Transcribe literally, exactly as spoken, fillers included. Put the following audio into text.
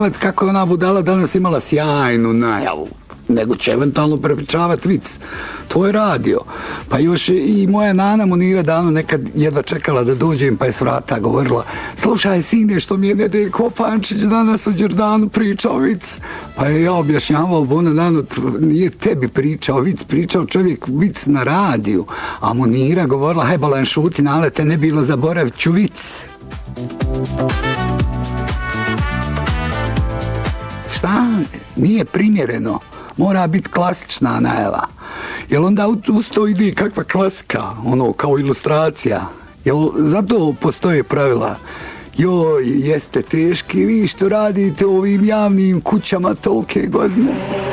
Kako je ona budala danas imala sjajnu najavu, nego će eventualno prepričavati vic. To je radio. Pa još i moja nana Munira davno nekad jedva čekala da dođem, pa je s vrata govorila: slušaj sine, što mi je Nedeljko Pančić danas u Đerdanu pričao vic. Pa je ja objašnjavao, bona nano, nije tebi pričao vic, pričao čovjek vic na radiju. A Munira govorila: hej bolan šuti, nalete, ne bilo, zaboravit ću vic. Šta? Nije primjereno. Mora biti klasična najava. Jel onda uz to ide kakva klasika, ono, kao ilustracija? Jel zato postoje pravila? Joj, jeste teški vi što radite u ovim javnim kućama tolke godine.